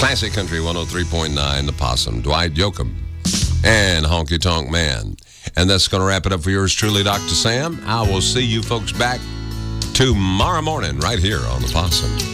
Classic Country 103.9, The Possum, Dwight Yoakam, and Honky Tonk Man. And that's going to wrap it up for yours truly, Dr. Sam. I will see you folks back tomorrow morning right here on The Possum.